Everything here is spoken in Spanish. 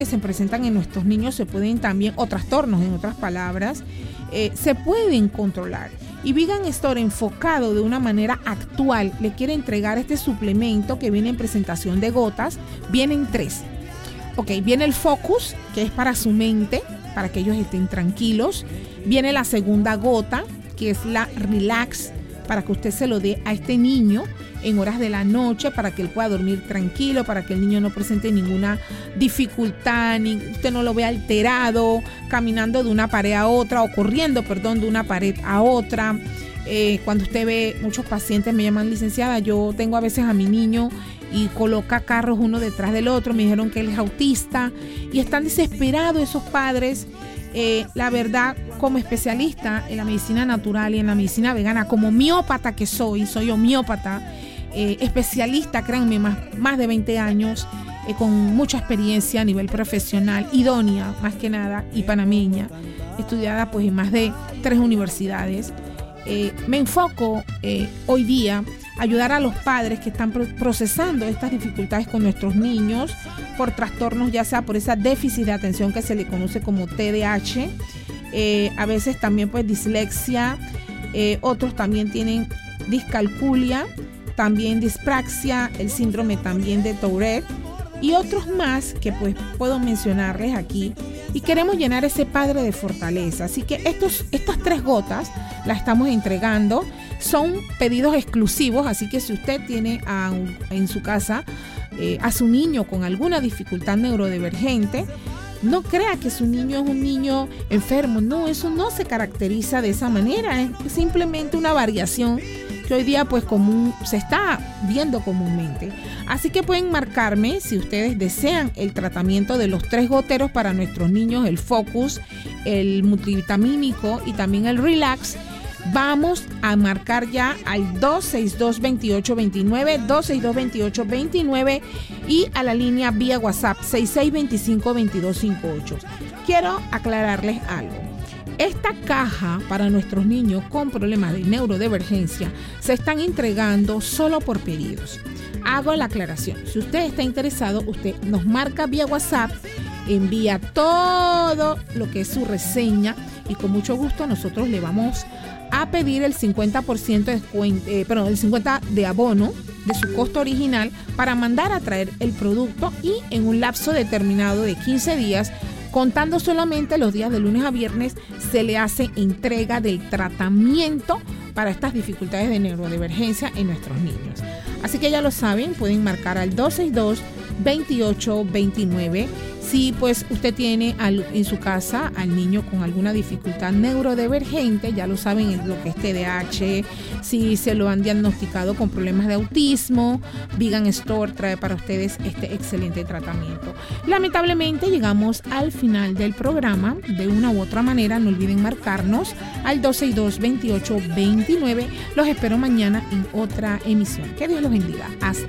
que se presentan en nuestros niños se pueden también, o trastornos en otras palabras, se pueden controlar. Y Vegan Store, enfocado de una manera actual, le quiere entregar este suplemento que viene en presentación de gotas. Vienen 3. Viene el Focus, que es para su mente, para que ellos estén tranquilos. Viene la segunda gota, que es la Relax, para que usted se lo dé a este niño en horas de la noche, para que él pueda dormir tranquilo, para que el niño no presente ninguna dificultad, ni usted no lo vea alterado, caminando de una pared a otra, o corriendo, de una pared a otra. Cuando usted ve, muchos pacientes me llaman, licenciada, yo tengo a veces a mi niño y coloca carros uno detrás del otro, me dijeron que él es autista, y están desesperados esos padres. La verdad, como especialista en la medicina natural y en la medicina vegana, como homeópata que soy homeópata, especialista, créanme, más de 20 años, con mucha experiencia a nivel profesional, idónea más que nada, y panameña, estudiada pues en más de 3 universidades. Me enfoco hoy día a ayudar a los padres que están procesando estas dificultades con nuestros niños por trastornos, ya sea por esa déficit de atención que se le conoce como TDAH, a veces también pues dislexia, otros también tienen discalculia, también dispraxia, el síndrome también de Tourette y otros más que pues puedo mencionarles aquí, y queremos llenar ese padre de fortaleza. Así que estas 3 gotas las estamos entregando, son pedidos exclusivos, así que si usted tiene en su casa a su niño con alguna dificultad neurodivergente, no crea que su niño es un niño enfermo. No, eso no se caracteriza de esa manera, es simplemente una variación que hoy día pues se está viendo comúnmente. Así que pueden marcarme si ustedes desean el tratamiento de los 3 goteros para nuestros niños, el Focus, el multivitamínico y también el Relax. Vamos a marcar ya al 262-2829, 262-2829 y a la línea vía WhatsApp 6625-2258. Quiero aclararles algo. Esta caja para nuestros niños con problemas de neurodivergencia se están entregando solo por pedidos. Hago la aclaración. Si usted está interesado, usted nos marca vía WhatsApp, envía todo lo que es su reseña y con mucho gusto nosotros le vamos a pedir el 50% el 50% de abono de su costo original para mandar a traer el producto, y en un lapso determinado de 15 días, contando solamente los días de lunes a viernes, se le hace entrega del tratamiento para estas dificultades de neurodivergencia en nuestros niños. Así que ya lo saben, pueden marcar al 262-2829. Si pues usted tiene en su casa al niño con alguna dificultad neurodivergente, ya lo saben, en lo que es TDAH, si se lo han diagnosticado con problemas de autismo, Vegan Store trae para ustedes este excelente tratamiento. Lamentablemente llegamos al final del programa. De una u otra manera, no olviden marcarnos al 262-2829. Los espero mañana en otra emisión. Que Dios los bendiga. Hasta